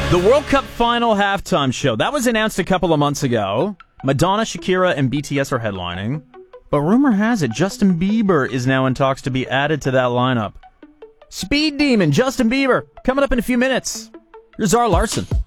The World Cup final halftime show. That was announced a couple of months ago. Madonna, Shakira, and BTS are headlining. But rumor has it Justin Bieber is now in talks to be added to that lineup. Speed Demon, Justin Bieber, coming up in a few minutes. Here's Zara Larson.